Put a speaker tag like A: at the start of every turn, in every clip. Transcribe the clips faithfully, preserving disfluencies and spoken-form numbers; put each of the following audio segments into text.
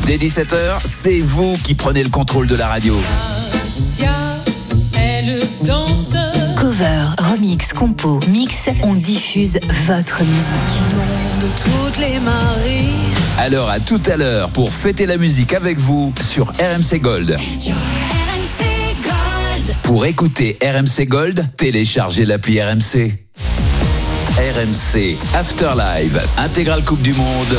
A: Dès dix-sept heures, c'est vous qui prenez le contrôle de la radio.
B: Elle danse.
C: Cover, remix, compo, mix, on diffuse votre musique.
B: De toutes les maries.
A: Alors à tout à l'heure pour fêter la musique avec vous sur R M C Gold.
B: R M C Gold.
A: Pour écouter R M C Gold, téléchargez l'appli R M C. R M C Afterlive, intégrale Coupe du Monde.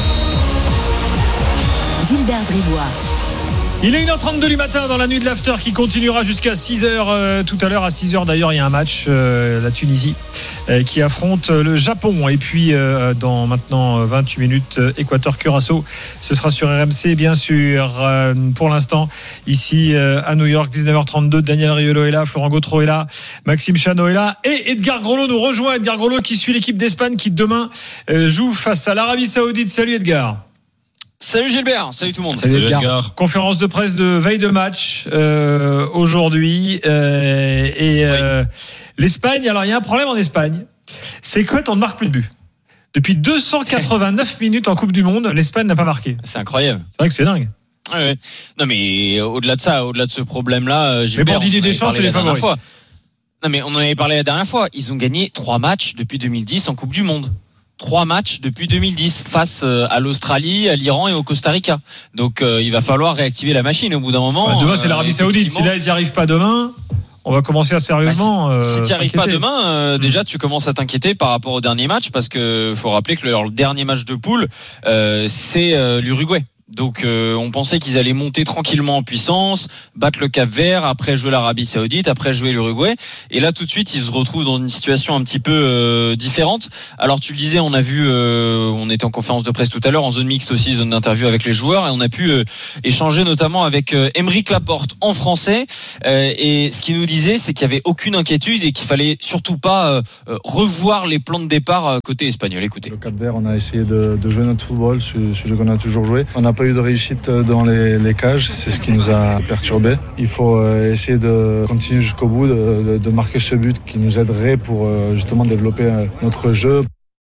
C: Gilbert Bribois.
D: Il est une heure trente-deux du matin dans la nuit de l'after qui continuera jusqu'à six heures euh, tout à l'heure. À six heures d'ailleurs, il y a un match, euh, la Tunisie euh, qui affronte le Japon. Et puis euh, dans maintenant vingt-huit minutes, euh, Équateur-Curaçao. Ce sera sur R M C bien sûr. Euh, pour l'instant, ici euh, à New York, dix-neuf heures trente-deux, Daniel Riolo est là, Florent Gautreau est là, Maxime Chano est là. Et Edgar Grolot nous rejoint. Edgar Grolot qui suit l'équipe d'Espagne qui demain euh, joue face à l'Arabie Saoudite. Salut Edgar.
E: Salut Gilbert, salut tout le monde.
D: Salut Edgar. Edgar. Conférence de presse de veille de match euh, aujourd'hui euh, et euh, oui. L'Espagne. Alors il y a un problème en Espagne, c'est qu'en fait on ne marque plus de but. Depuis deux cent quatre-vingt-neuf minutes en Coupe du Monde, l'Espagne n'a pas marqué.
E: C'est incroyable.
D: C'est vrai que c'est dingue.
E: Ouais, ouais. Non mais au-delà de ça, au-delà de ce problème-là,
D: Gilbert, mais bon, Didier Deschamps, c'est les favoris.
E: Fois. Non mais on en avait parlé la dernière fois. Ils ont gagné trois matchs depuis deux mille dix en Coupe du Monde. Trois matchs depuis deux mille dix face à l'Australie, à l'Iran et au Costa Rica. Donc euh, il va falloir réactiver la machine au bout d'un moment.
D: Bah, demain c'est l'Arabie euh, Saoudite. Si là ils n'y arrivent pas demain, on va commencer à sérieusement.
E: Bah, si
D: euh,
E: si tu n'y arrives pas demain, euh, mmh. déjà tu commences à t'inquiéter par rapport au dernier match parce que faut rappeler que leur dernier match de poule euh, c'est euh, l'Uruguay. Donc euh, on pensait qu'ils allaient monter tranquillement en puissance, battre le Cap-Vert, après jouer l'Arabie Saoudite, après jouer l'Uruguay. Et là tout de suite ils se retrouvent dans une situation un petit peu euh, différente. Alors tu le disais, on a vu, euh, on était en conférence de presse tout à l'heure, en zone mixte aussi, zone d'interview avec les joueurs, et on a pu euh, échanger notamment avec euh, Aymeric Laporte en français. Euh, et ce qu'il nous disait, c'est qu'il n'y avait aucune inquiétude et qu'il fallait surtout pas euh, revoir les plans de départ euh, côté espagnol. Écoutez.
F: Le Cap-Vert, on a essayé de, de jouer notre football, celui qu'on a toujours joué. On a pas eu de réussite dans les, les cages, c'est ce qui nous a perturbé. Il faut euh, essayer de continuer jusqu'au bout, de, de, de marquer ce but qui nous aiderait pour euh, justement développer euh, notre jeu.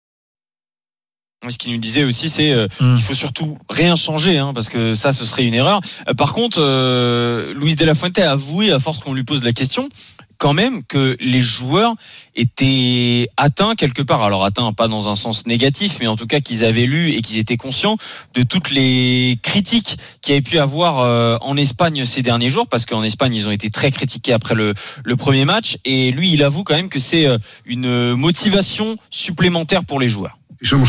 E: Ce qu'il nous disait aussi, c'est euh, mmh. il faut surtout rien changer, hein, parce que ça, ce serait une erreur. Euh, par contre, euh, Luis de la Fuente a avoué, à force qu'on lui pose la question, quand même que les joueurs étaient atteints quelque part. Alors atteints, pas dans un sens négatif, mais en tout cas qu'ils avaient lu et qu'ils étaient conscients de toutes les critiques qu'il y avait pu avoir euh, en Espagne ces derniers jours, parce qu'en Espagne, ils ont été très critiqués après le, le premier match. Et lui, il avoue quand même que c'est euh, une motivation supplémentaire pour les joueurs.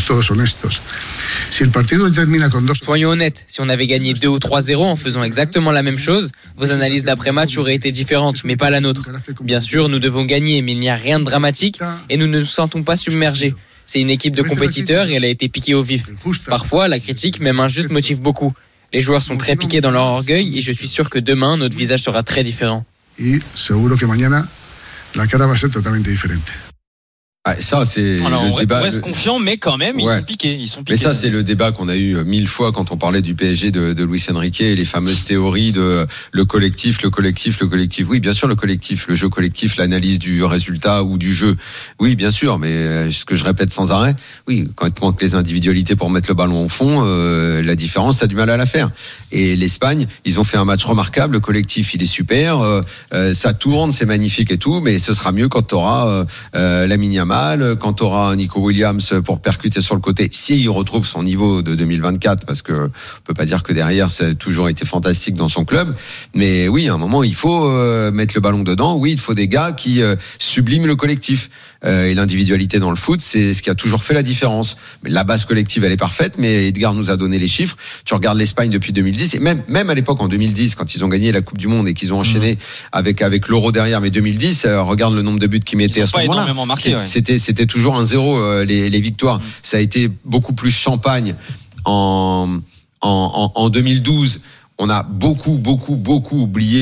G: Soyons honnêtes, si on avait gagné deux ou trois zéro en faisant exactement la même chose, vos analyses d'après-match auraient été différentes, mais pas la nôtre. Bien sûr, nous devons gagner, mais il n'y a rien de dramatique et nous ne nous sentons pas submergés. C'est une équipe de compétiteurs et elle a été piquée au vif. Parfois, la critique, même injuste, motive beaucoup. Les joueurs sont très piqués dans leur orgueil et je suis sûr que demain, notre visage sera très différent.
H: Et seguro que mañana la cara va a ser totalmente diferente.
I: Ah, ça, c'est
E: Alors,
I: le
E: on
I: débat.
E: On reste confiant, mais quand même, ils
I: ouais.
E: sont piqués. Ils sont piqués.
I: Mais ça, c'est le débat qu'on a eu mille fois quand on parlait du P S G de, de Luis Enrique et les fameuses théories de le collectif, le collectif, le collectif. Oui, bien sûr, le collectif, le jeu collectif, l'analyse du résultat ou du jeu. Oui, bien sûr, mais ce que je répète sans arrêt, oui, quand il te manque les individualités pour mettre le ballon au fond, euh, la différence, t'as du mal à la faire. Et l'Espagne, ils ont fait un match remarquable. Le collectif, il est super. Euh, euh, ça tourne, c'est magnifique et tout, mais ce sera mieux quand t'auras euh, euh, Lamine Yamal, quand t'auras un Nico Williams pour percuter sur le côté, s'il retrouve son niveau de deux mille vingt-quatre, parce que on peut pas dire que derrière ça a toujours été fantastique dans son club, mais oui, à un moment il faut euh, mettre le ballon dedans. Oui, il faut des gars qui euh, subliment le collectif. Euh, et l'individualité dans le foot, c'est ce qui a toujours fait la différence. Mais la base collective, elle est parfaite, mais Edgar nous a donné les chiffres. Tu regardes l'Espagne depuis deux mille dix, et même, même à l'époque, en deux mille dix, quand ils ont gagné la Coupe du Monde et qu'ils ont enchaîné mmh. avec, avec l'Euro derrière, mais deux mille dix, euh, regarde le nombre de buts qu'ils mettaient à ce moment-là.
E: Marqué, ouais.
I: C'était, c'était toujours un zéro, euh, les, les victoires. Mmh. Ça a été beaucoup plus champagne en, en, en, en deux mille douze. On a beaucoup, beaucoup, beaucoup oublié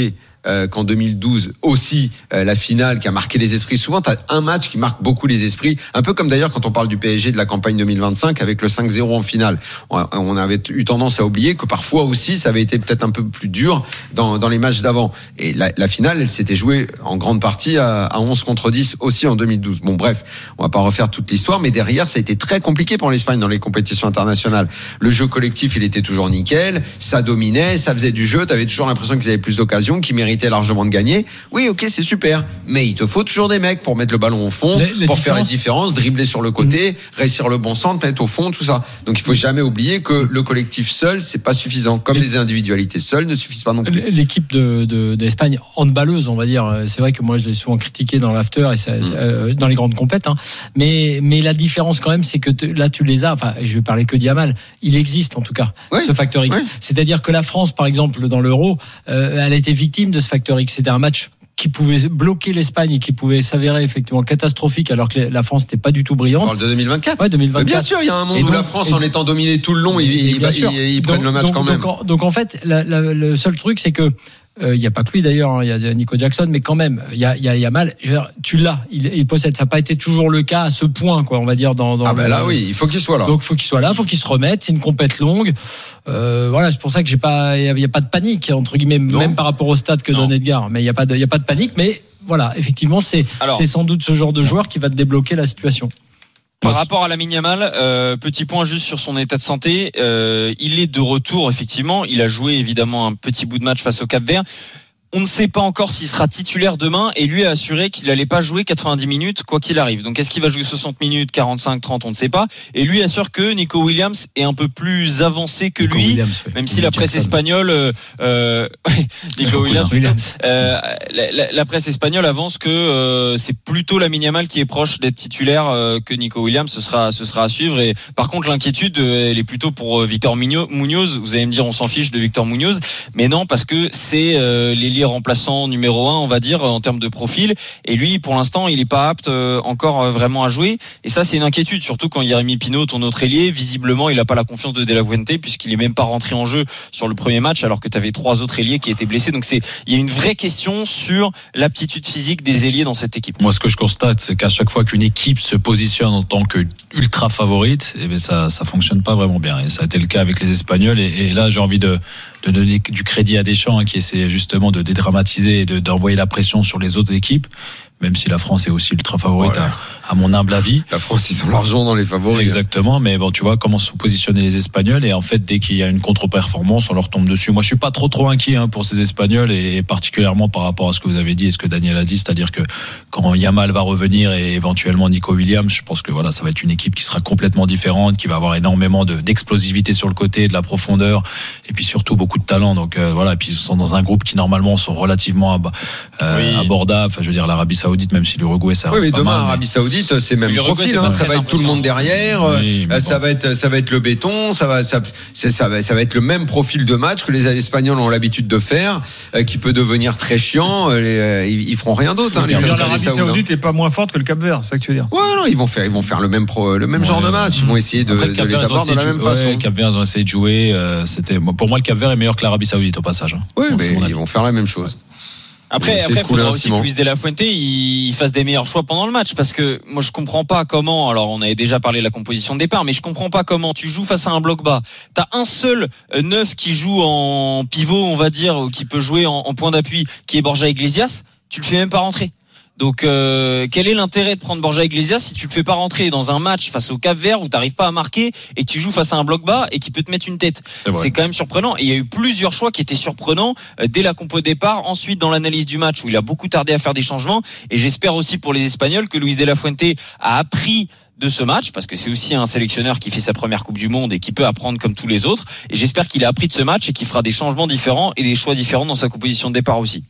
I: euh, qu'en deux mille douze aussi euh, la finale qui a marqué les esprits. Souvent, tu as un match qui marque beaucoup les esprits, un peu comme d'ailleurs quand on parle du P S G de la campagne deux mille vingt-cinq avec le cinq zéro en finale. On, on avait eu tendance à oublier que parfois aussi ça avait été peut-être un peu plus dur dans, dans les matchs d'avant. Et la, la finale, elle s'était jouée en grande partie à, à onze contre dix aussi en deux mille douze. Bon bref, on va pas refaire toute l'histoire, mais derrière ça a été très compliqué pour l'Espagne dans les compétitions internationales. Le jeu collectif, il était toujours nickel, ça dominait, ça faisait du jeu, tu avais toujours l'impression qu'ils avaient plus d'occasions, qu'ils méritaient largement de gagner. Oui, ok, c'est super, mais il te faut toujours des mecs pour mettre le ballon au fond,
J: les, les
I: pour faire les différences, dribbler sur le côté, mmh. réussir le bon centre, mettre au fond, tout ça. Donc il faut jamais oublier que le collectif seul, c'est pas suffisant, comme les, les individualités seules ne suffisent pas non plus.
J: L'équipe de, de, d'Espagne handballeuse, on va dire, c'est vrai que moi je l'ai souvent critiqué dans l'after et ça, mmh. euh, dans les grandes compètes, hein. mais mais la différence quand même, c'est que te, là tu les as. Enfin, je vais parler que d'Yamal. Il existe en tout cas oui. ce facteur X. Oui. C'est-à-dire que la France, par exemple, dans l'Euro, euh, elle a été victime de ce facteur X. C'était un match qui pouvait bloquer l'Espagne et qui pouvait s'avérer effectivement catastrophique alors que la France n'était pas du tout brillante.
I: On parle de deux mille vingt-quatre.
J: Ouais, deux mille vingt-quatre.
I: Mais bien sûr, il y a un monde et où donc, la France, en étant dominée tout le long, ils, ils, ils, ils prennent donc, le match
J: donc,
I: quand même.
J: Donc, donc en fait, la, la, le seul truc, c'est que il euh, n'y a pas que lui d'ailleurs, il hein, y a Nico Jackson, mais quand même, il y a, y a Yamal. Je veux dire, tu l'as, il, il possède. Ça n'a pas été toujours le cas à ce point, quoi. On va dire dans. dans
I: ah ben
J: le,
I: là, oui, il faut qu'il soit là.
J: Donc, il faut qu'il soit là, il faut qu'il se remette. C'est une compète longue. Euh, voilà, c'est pour ça que j'ai pas, il y, y a pas de panique entre guillemets, non. même par rapport au stade que non. donne Edgar. Mais il y a pas de, il y a pas de panique. Mais voilà, effectivement, c'est, Alors, c'est sans doute ce genre de joueur qui va te débloquer la situation.
E: Par rapport à Lamine Yamal, euh, petit point juste sur son état de santé. Euh, il est de retour effectivement. Il a joué évidemment un petit bout de match face au Cap-Vert. On ne sait pas encore s'il sera titulaire demain et lui a assuré qu'il n'allait pas jouer quatre-vingt-dix minutes quoi qu'il arrive. Donc est-ce qu'il va jouer soixante minutes, quarante-cinq, trente, on ne sait pas. Et lui assure que Nico Williams est un peu plus avancé que Nico lui, Williams, oui. même si la presse Jackson. espagnole, euh, Nico Williams, Williams. Euh, la, la, la presse espagnole avance que euh, c'est plutôt Lamine Yamal qui est proche d'être titulaire euh, que Nico Williams. Ce sera, ce sera à suivre. Et par contre, l'inquiétude, euh, elle est plutôt pour euh, Victor Munoz. Vous allez me dire, on s'en fiche de Victor Munoz, mais non, parce que c'est euh, les remplaçant numéro un, on va dire, en termes de profil. Et lui, pour l'instant, il n'est pas apte euh, encore euh, vraiment à jouer. Et ça, c'est une inquiétude, surtout quand Jérémy Pinault, ton autre ailier, visiblement, il n'a pas la confiance de De La Fuente puisqu'il est même pas rentré en jeu sur le premier match, alors que tu avais trois autres ailiers qui étaient blessés. Donc c'est, il y a une vraie question sur l'aptitude physique des ailiers dans cette équipe.
K: Moi, ce que je constate, c'est qu'à chaque fois qu'une équipe se positionne en tant que ultra favorite, eh bien, ça, ça fonctionne pas vraiment bien. Et ça a été le cas avec les Espagnols. Et, et là, j'ai envie de de donner du crédit à Deschamps, hein, qui essaie justement de dédramatiser et de, d'envoyer la pression sur les autres équipes, même si la France est aussi ultra favorite, ouais. à, à mon humble avis.
I: La France, ils sont largement dans les favoris.
K: Exactement, mais bon, tu vois comment sont positionnés les Espagnols, et en fait, dès qu'il y a une contre-performance, on leur tombe dessus. Moi, je suis pas trop trop inquiet hein, pour ces Espagnols, et particulièrement par rapport à ce que vous avez dit et ce que Daniel a dit, c'est-à-dire que quand Yamal va revenir et éventuellement Nico Williams, je pense que voilà, ça va être une équipe qui sera complètement différente, qui va avoir énormément de, d'explosivité sur le côté, de la profondeur, et puis surtout beaucoup de talent. Donc euh, voilà, et puis ils sont dans un groupe qui normalement sont relativement ab- euh, oui. abordables. Enfin, je veux dire, l'Arabie Saoudite, même si l'Uruguay, ça reste
I: oui, mais
K: pas
I: demain,
K: mal.
I: Arabie Saoudite, c'est même
E: L'Uruguay,
I: profil.
E: c'est
I: Hein, ça va être tout le monde derrière. Oui, ça bon. va être, ça va être le béton. Ça va, ça, c'est, ça va, ça va être le même profil de match que les Espagnols ont l'habitude de faire, euh, qui peut devenir très chiant. Les, euh, ils, ils feront rien d'autre. Hein, les
D: L'Arabie Saoudite n'est pas moins forte que le Cap-Vert, c'est ça que tu veux dire?
I: Ouais, non, ils vont faire, ils vont faire le même pro, le même ouais, genre de match. Ils vont essayer de, Après, de les avoir de la même façon.
K: Le Cap-Vert, ils ont essayé de jouer. Euh, c'était, pour moi, le Cap-Vert est meilleur que l'Arabie Saoudite au passage. Hein.
I: Oui, mais ils vont faire la même chose.
E: Après, après, il faudra aussi que Luis de la Fuente il fasse des meilleurs choix pendant le match, parce que moi je comprends pas comment. Alors on avait déjà parlé de la composition de départ, mais je comprends pas comment tu joues face à un bloc bas. T'as un seul neuf qui joue en pivot, on va dire, ou qui peut jouer en, en point d'appui, qui est Borja Iglesias. Tu le fais même pas rentrer. Donc, euh, quel est l'intérêt de prendre Borja Iglesias si tu le fais pas rentrer dans un match face au Cap-Vert où t'arrives pas à marquer et que tu joues face à un bloc bas et qui peut te mettre une tête? C'est, c'est quand même surprenant. Et il y a eu plusieurs choix qui étaient surprenants euh, dès la compo de départ. Ensuite, dans l'analyse du match où il a beaucoup tardé à faire des changements. Et j'espère aussi pour les Espagnols que Luis de la Fuente a appris de ce match, parce que c'est aussi un sélectionneur qui fait sa première Coupe du Monde et qui peut apprendre comme tous les autres. Et j'espère qu'il a appris de ce match et qu'il fera des changements différents et des choix différents dans sa composition de départ aussi.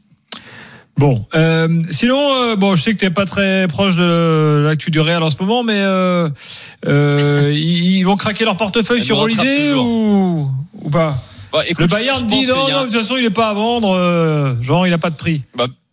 D: Bon, euh, sinon, euh, bon, je sais que t'es pas très proche de l'actu du Real en ce moment, mais euh, euh, ils vont craquer leur portefeuille sur Olysée ou, ou pas?
E: Bah, écoute,
D: le Bayern dit non, non, de toute façon, il est pas à vendre, euh, genre il a pas de prix.
E: Bah,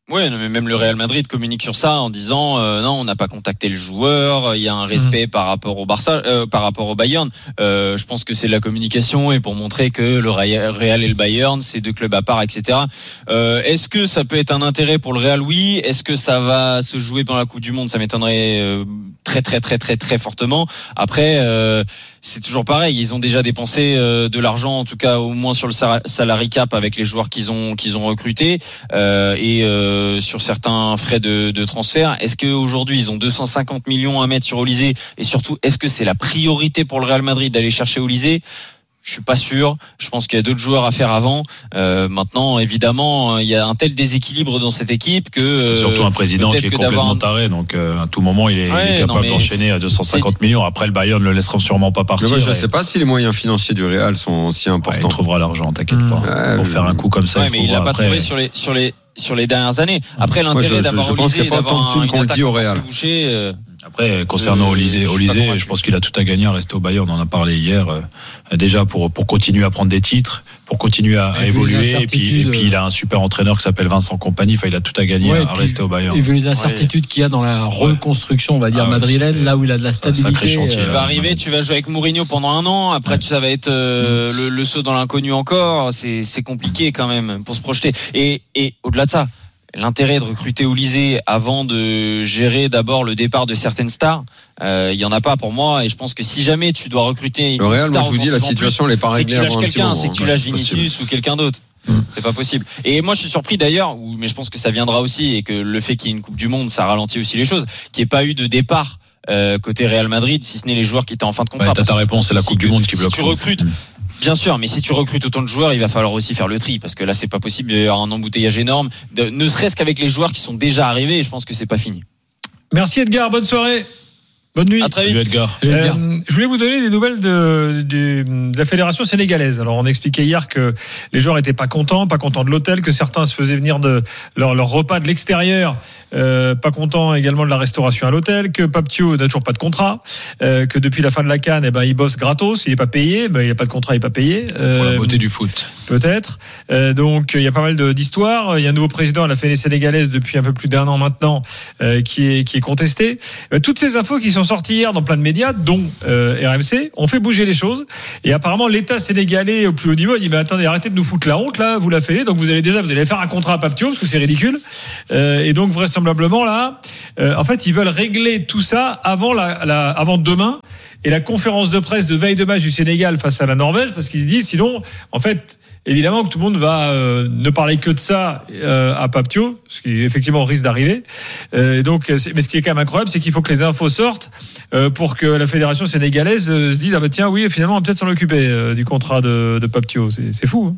E: Ouais, mais même le Real Madrid communique sur ça en disant euh, non, on n'a pas contacté le joueur, il y a un respect mmh. par rapport au Barça, euh, par rapport au Bayern. Euh, je pense que c'est de la communication et pour montrer que le Real et le Bayern, c'est deux clubs à part, et cetera. Euh, est-ce que ça peut être un intérêt pour le Real? Oui. Est-ce que ça va se jouer pendant la Coupe du Monde? Ça m'étonnerait euh, très très très très très fortement. Après, euh, c'est toujours pareil. Ils ont déjà dépensé euh, de l'argent, en tout cas au moins sur le salary cap avec les joueurs qu'ils ont qu'ils ont recrutés euh, et euh, sur certains frais de, de transfert. Est-ce qu'aujourd'hui ils ont deux cent cinquante millions à mettre sur Olysée et surtout est-ce que c'est la priorité pour le Real Madrid d'aller chercher Olysée? Je suis pas sûr. Je pense qu'il y a d'autres joueurs à faire avant. Euh, maintenant, évidemment, il y a un tel déséquilibre dans cette équipe que euh,
K: surtout un président qui est complètement taré. Donc euh, à tout moment, il est, ouais, il est capable non, d'enchaîner à deux cent cinquante millions. Après, le Bayern ne le laissera sûrement pas partir.
I: Moi, je ne sais pas si les moyens financiers du Real sont si importants.
K: Ouais, il trouvera l'argent, t'inquiète mmh. pas. Ouais,
I: mais...
K: pour faire un coup comme ça.
E: Ouais,
K: il
E: mais il l'a pas
K: après...
E: trouvé sur les sur les sur les dernières années. Après, l'intérêt
I: Moi, je,
E: d'avoir
I: je, je
E: Olysée,
I: pas
E: d'avoir
I: tant de thunes qu'on le dit au Real.
E: Boucher, euh...
K: Après, concernant Olysée, je, Olysée, je pense qu'il a tout à gagner à rester au Bayern. On en a parlé hier. Euh, déjà pour pour continuer à prendre des titres, pour continuer à, à évoluer. Et puis, et puis il a un super entraîneur qui s'appelle Vincent Kompany. Enfin, il a tout à gagner ouais, à puis, rester au Bayern.
J: Et vu les incertitudes ouais. qu'il y a dans la reconstruction, on va dire ah, madrilène, ouais, là où il a de la stabilité.
E: Chantier, tu vas arriver, tu vas jouer avec Mourinho pendant un an. Après, ouais. ça va être euh, le, le saut dans l'inconnu encore. C'est c'est compliqué quand même pour se projeter. Et et au-delà de ça. L'intérêt de recruter Olysée avant de gérer d'abord le départ de certaines stars, il euh, y en a pas pour moi. Et je pense que si jamais tu dois recruter une
I: le Real,
E: star
I: moi, je vous dis la situation n'est pas réglée.
E: C'est que tu lâches quelqu'un, c'est que tu lâches Vinicius ou quelqu'un d'autre. Mmh. C'est pas possible. Et moi, je suis surpris d'ailleurs, mais je pense que ça viendra aussi et que le fait qu'il y ait une Coupe du Monde, ça ralentit aussi les choses. Qu'il n'y ait pas eu de départ euh, côté Real Madrid, si ce n'est les joueurs qui étaient en fin de contrat.
K: Ouais, t'as ta réponse, c'est la Coupe du Monde qui bloque.
E: Si tu recrutes. Mmh. Bien sûr, mais si tu recrutes autant de joueurs, il va falloir aussi faire le tri parce que là, c'est pas possible. Il y aura un embouteillage énorme, de, ne serait-ce qu'avec les joueurs qui sont déjà arrivés. Et je pense que c'est pas fini.
D: Merci Edgar, bonne soirée. Bonne nuit.
E: À très vite.
K: Salut Edgar.
D: Euh, Edgar. Je voulais vous donner des nouvelles de, de, de la fédération sénégalaise. Alors, on expliquait hier que les joueurs étaient pas contents, pas contents de l'hôtel, que certains se faisaient venir de leur, leur repas de l'extérieur, euh, pas contents également de la restauration à l'hôtel, que Pape Thiaw n'a toujours pas de contrat, euh, que depuis la fin de la CAN, eh ben, il bosse gratos, il est pas payé, ben, il n'y a pas de contrat, il n'est pas payé.
K: Euh, Pour la beauté du foot.
D: Peut-être. Euh, donc, il y a pas mal de, d'histoires. Il y a un nouveau président à la Fédé sénégalaise depuis un peu plus d'un an maintenant, euh, qui est, qui est contesté. Euh, toutes ces infos qui sont sorties hier dans plein de médias, dont euh, R M C, ont fait bouger les choses. Et apparemment, l'État sénégalais au plus haut niveau dit, mais attendez, arrêtez de nous foutre la honte, là, vous la faites. Donc, vous allez déjà, vous allez faire un contrat à Pape Thiaw, parce que c'est ridicule. Euh, et donc, vraisemblablement, là, euh, en fait, ils veulent régler tout ça avant la, la, avant demain. Et la conférence de presse de veille de match du Sénégal face à la Norvège, parce qu'ils se disent, sinon, en fait, évidemment que tout le monde va euh, ne parler que de ça euh, à Pape Thiaw, ce qui effectivement risque d'arriver. Euh, donc, mais ce qui est quand même incroyable, c'est qu'il faut que les infos sortent euh, pour que la fédération sénégalaise euh, se dise, ah bah tiens, oui, finalement, on va peut-être s'en occuper euh, du contrat de, de Pape Thiaw. C'est, c'est fou. Hein.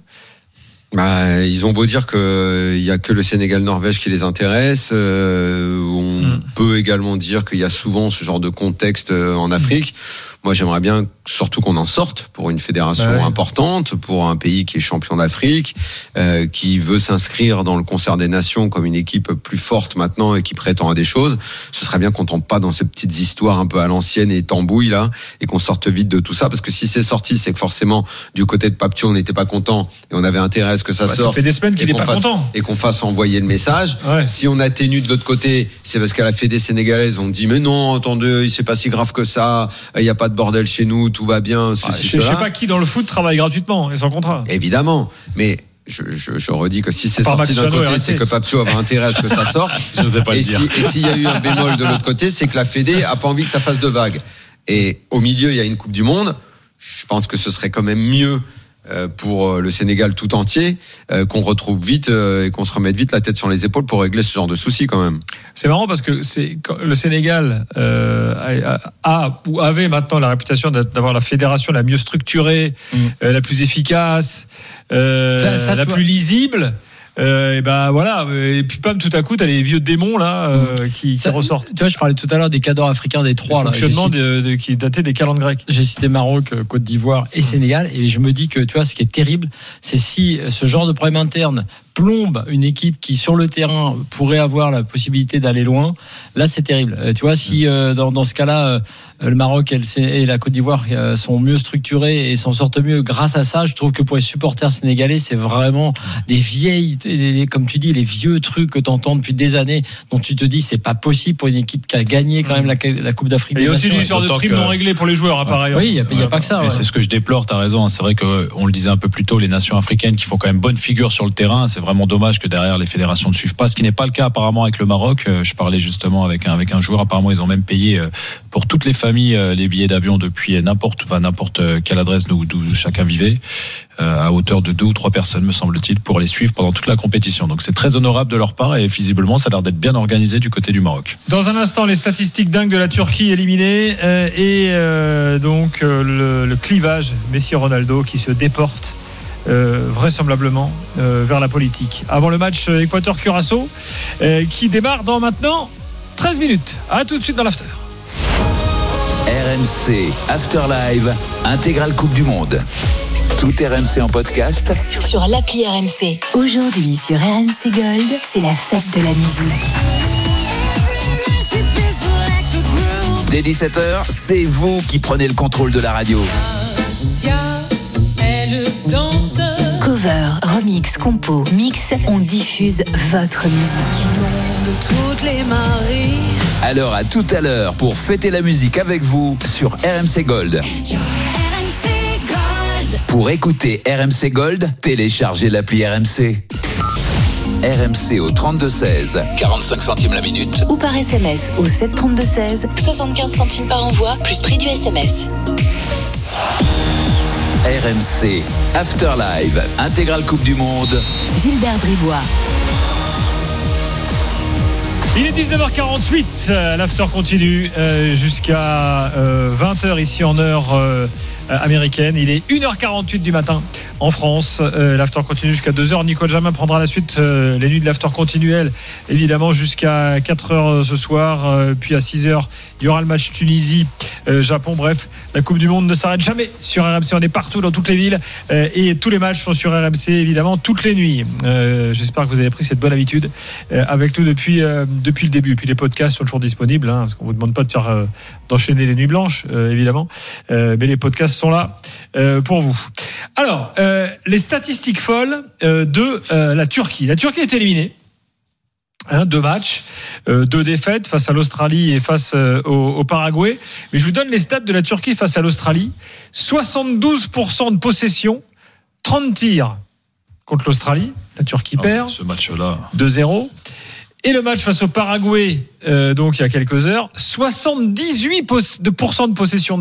I: Bah, ils ont beau dire que il y a que le Sénégal-Norvège qui les intéresse. Euh, on mmh. peut également dire qu'il y a souvent ce genre de contexte en Afrique. Mmh. Moi, j'aimerais bien surtout qu'on en sorte pour une fédération bah oui. importante, pour un pays qui est champion d'Afrique, euh, qui veut s'inscrire dans le concert des nations comme une équipe plus forte maintenant et qui prétend à des choses. Ce serait bien qu'on tombe pas dans ces petites histoires un peu à l'ancienne et tambouille là, et qu'on sorte vite de tout ça, parce que si c'est sorti, c'est que forcément du côté de Pape Thiaw, on n'était pas content et on avait intérêt à ce que ça bah, sorte.
D: Ça fait des semaines qu'il n'est pas
I: fasse,
D: content.
I: Et qu'on fasse envoyer le message.
D: Ouais.
I: Si on atténue de l'autre côté, c'est parce qu'à la Fédé sénégalaise, on dit mais non, attendez, c'est pas si grave que ça. Il y a pas de bordel chez nous, tout va bien.
D: Ah, je ne sais pas qui dans le foot travaille gratuitement et sans contrat.
I: Évidemment, mais je, je, je redis que si c'est sorti d'un côté, c'est que Pape Thiaw avait intérêt à ce que ça sorte.
K: Je sais pas
I: et,
K: le
I: si,
K: dire.
I: et s'il y a eu un bémol de l'autre côté, c'est que la Fédé a pas envie que ça fasse de vagues. Et au milieu, il y a une Coupe du Monde. Je pense que ce serait quand même mieux pour le Sénégal tout entier, qu'on retrouve vite et qu'on se remette vite la tête sur les épaules pour régler ce genre de soucis quand même.
D: C'est marrant parce que c'est, le Sénégal euh, a, a ou avait maintenant la réputation d'avoir la fédération la mieux structurée, mmh. euh, la plus efficace, euh, ça, ça, la plus lisible. Euh, et ben voilà, et puis pam, tout à coup t'as les vieux démons là euh, qui, ça, qui ressortent.
J: Tu vois, je parlais tout à l'heure des cadors africains des trois,
D: le fonctionnement là, de, de, qui datait des calendes grecques.
J: J'ai cité Maroc, Côte d'Ivoire et mmh. Sénégal, et je me dis que tu vois, ce qui est terrible, c'est si ce genre de problème interne plombe une équipe qui sur le terrain pourrait avoir la possibilité d'aller loin, là c'est terrible. Euh, tu vois, si euh, dans, dans ce cas-là euh, le Maroc et la Côte d'Ivoire euh, sont mieux structurés et s'en sortent mieux grâce à ça, je trouve que pour les supporters sénégalais, c'est vraiment des vieilles, des, comme tu dis, les vieux trucs que tu entends depuis des années, dont tu te dis c'est pas possible pour une équipe qui a gagné quand même la, la Coupe d'Afrique.
D: Et il y a aussi
J: Nations,
D: une histoire de prime que... non réglée pour les joueurs, hein, par ailleurs.
J: Oui, il n'y a, ouais, a pas que ça.
K: Ouais. C'est ce que je déplore, tu as raison. C'est vrai qu'on le disait un peu plus tôt, les nations africaines qui font quand même bonne figure sur le terrain, c'est vraiment dommage que derrière les fédérations ne suivent pas, ce qui n'est pas le cas apparemment avec le Maroc. Je parlais justement avec un, avec un joueur, apparemment ils ont même payé pour toutes les familles les billets d'avion depuis n'importe, enfin, n'importe quelle adresse d'où, d'où chacun vivait, euh, à hauteur de deux ou trois personnes me semble-t-il, pour les suivre pendant toute la compétition. Donc c'est très honorable de leur part et visiblement ça a l'air d'être bien organisé du côté du Maroc.
D: Dans un instant, les statistiques dingues de la Turquie éliminée euh, et euh, donc euh, le, le clivage Messi-Ronaldo qui se déporte Euh, vraisemblablement euh, vers la politique. Avant le match euh, Équateur-Curaçao euh, qui démarre dans maintenant treize minutes. A tout de suite dans l'after.
A: R M C After Live, intégrale Coupe du Monde. Tout R M C en podcast
C: sur l'appli R M C. Aujourd'hui sur R M C Gold, c'est la fête de la musique.
A: Dès dix-sept heures, c'est vous qui prenez le contrôle de la radio.
C: Cover, remix, compo, mix, on diffuse votre musique.
B: De toutes les maries.
A: Alors à tout à l'heure pour fêter la musique avec vous sur R M C Gold.
B: R M C Gold.
A: Pour écouter R M C Gold, téléchargez l'appli R M C. R M C au trente-deux seize, quarante-cinq centimes la minute.
C: Ou par S M S au sept trente-deux seize, soixante-quinze centimes par envoi, plus prix du S M S.
A: R M C After Live, intégrale Coupe du Monde.
C: Gilbert Bribois.
D: Il est dix-neuf heures quarante-huit, l'after continue euh, jusqu'à euh, vingt heures ici en heure euh, américaine. Il est une heure quarante-huit du matin en France. Euh, l'after continue jusqu'à deux heures. Nicole Jamin prendra la suite. Euh, les nuits de l'after continuelle, évidemment, jusqu'à quatre heures ce soir. Euh, puis à six heures, il y aura le match Tunisie-Japon. Euh, Bref, la Coupe du Monde ne s'arrête jamais sur R M C. On est partout dans toutes les villes. Euh, et tous les matchs sont sur R M C, évidemment, toutes les nuits. Euh, j'espère que vous avez pris cette bonne habitude euh, avec nous depuis, euh, depuis le début. Puis les podcasts sont toujours disponibles. Hein, parce qu'on ne vous demande pas de faire, euh, d'enchaîner les nuits blanches, euh, évidemment. Euh, mais les podcasts sont là euh, pour vous. Alors, euh, les statistiques folles euh, de euh, la Turquie. La Turquie est éliminée. Hein, deux matchs, euh, deux défaites face à l'Australie et face euh, au, au Paraguay. Mais je vous donne les stats de la Turquie face à l'Australie. soixante-douze pour cent de possession, trente tirs contre l'Australie. La Turquie
K: oh,
D: perd.
K: Ce match-là.
D: deux zéro. Et le match face au Paraguay, euh, donc il y a quelques heures, soixante-dix-huit pour cent de possession